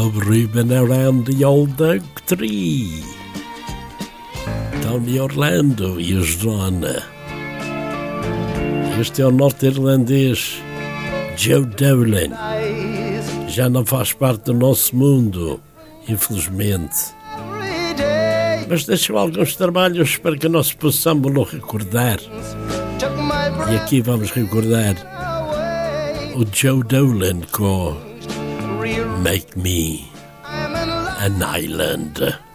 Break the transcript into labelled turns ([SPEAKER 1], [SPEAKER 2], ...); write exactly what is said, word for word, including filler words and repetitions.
[SPEAKER 1] of Ruben Around the Old Oak Tree. Tony Orlando e os Donna. Este é o norte-irlandês Joe Dowling. Já não faz parte do nosso mundo, infelizmente. Mas deixou alguns trabalhos para que nós possamos nos recordar. E aqui vamos recordar o Joe Dowling com Make Me an Island.